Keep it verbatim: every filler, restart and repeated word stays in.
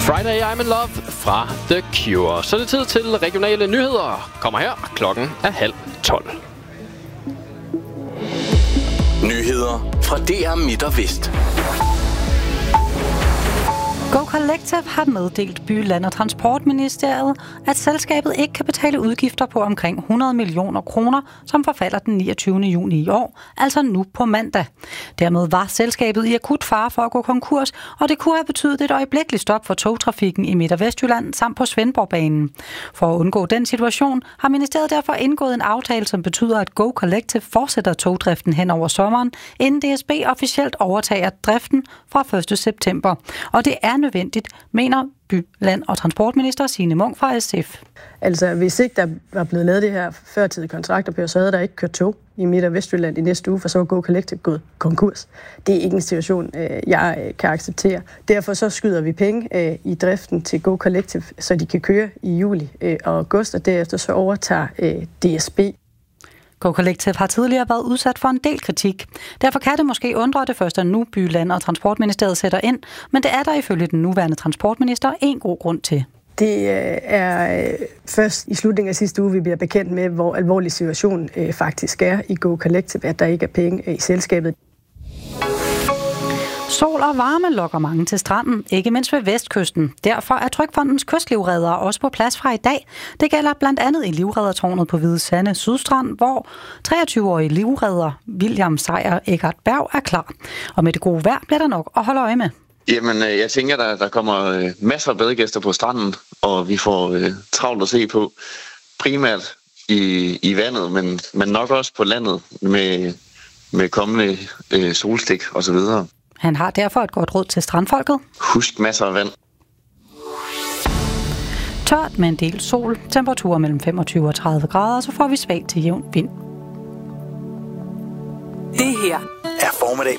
Friday I'm in Love fra The Cure. Så er det tid til regionale nyheder. Kommer her. Klokken er halv tolv. Nyheder fra D R Midt og Vest. Go Collective har meddelt By-, Land- og Transportministeriet, at selskabet ikke kan betale udgifter på omkring hundrede millioner kroner, som forfalder den niogtyvende juni i år, altså nu på mandag. Dermed var selskabet i akut fare for at gå konkurs, og det kunne have betydet et øjeblikkeligt stop for togtrafikken i Midt- og Vestjylland samt på Svendborgbanen. For at undgå den situation har ministeriet derfor indgået en aftale, som betyder, at Go Collective fortsætter togdriften hen over sommeren, inden D S B officielt overtager driften fra første september. Og det er nødvendigt, mener By-, Land- og Transportminister Signe Munk fra S F. Altså, hvis ikke der var blevet lavet det her førtidige kontrakter på, så havde der ikke kørt tog i Midt- og Vestjylland i næste uge, for så var Go Collective gået konkurs. Det er ikke en situation, jeg kan acceptere. Derfor så skyder vi penge i driften til Go Collective, så de kan køre i juli og august, og derefter så overtager D S B. Go Collective har tidligere været udsat for en del kritik. Derfor kan det måske undre, at det først er nu By-, Land- og Transportministeriet sætter ind, men det er der ifølge den nuværende transportminister en god grund til. Det er først i slutningen af sidste uge, vi bliver bekendt med, hvor alvorlig situationen faktisk er i Go Collective, at der ikke er penge i selskabet. Sol og varme lokker mange til stranden, ikke mindst ved vestkysten. Derfor er Trygfondens kystlivreddere også på plads fra i dag. Det gælder blandt andet i livreddertårnet på Hvide Sande Sydstrand, hvor treogtyve-årige livredder William Sejer Eggert Berg er klar. Og med det gode vejr bliver der nok at holde øje med. Jamen, jeg tænker, der, der kommer masser af badegæster på stranden, og vi får øh, travlt at se på. Primært i, i vandet, men, men nok også på landet med, med kommende øh, solstik osv. Han har derfor et godt råd til strandfolket. Husk masser af vand. Tørt med en del sol, temperaturer mellem femogtyve og tredive grader, så får vi svag til jævn vind. Det her er formiddag